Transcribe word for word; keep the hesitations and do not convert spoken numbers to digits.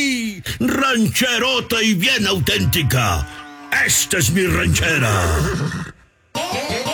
sí! Rancherota y bien auténtica. Esta es mi ranchera.